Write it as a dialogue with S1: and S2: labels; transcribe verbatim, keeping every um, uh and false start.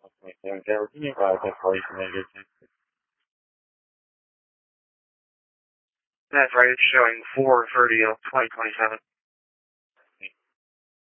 S1: Okay, seven Tower, can you advise that place negative?
S2: That's right, it's showing four thirty of twenty twenty-seven.